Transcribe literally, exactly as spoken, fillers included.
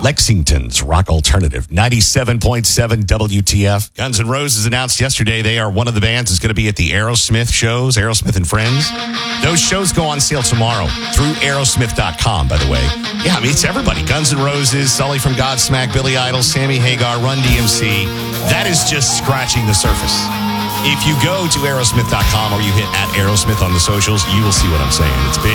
Lexington's rock alternative, ninety-seven point seven W T F. Guns N' Roses announced yesterday they are one of the bands that's going to be at the Aerosmith shows, Aerosmith and Friends. Those shows go on sale tomorrow through aerosmith dot com, by the way. Yeah, I mean, it's everybody. Guns N' Roses, Sully from Godsmack, Billy Idol, Sammy Hagar, Run D M C. That is just scratching the surface. If you go to aerosmith dot com or you hit at Aerosmith on the socials, you will see what I'm saying. It's big.